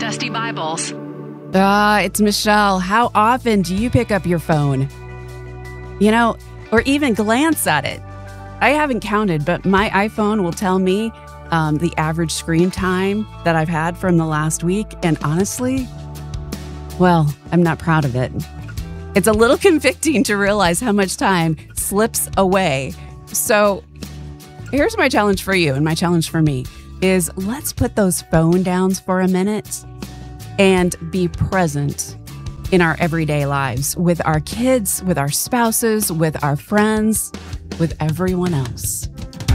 Dusty Bibles. It's Michelle. How often do you pick up your phone? Or even glance at it? I haven't counted, but my iPhone will tell me the average screen time that I've had from the last week. And honestly, well, I'm not proud of it. It's a little convicting to realize how much time slips away. So here's my challenge for you, and my challenge for me is let's put those phone downs for a minute and be present in our everyday lives with our kids, with our spouses, with our friends, with everyone else.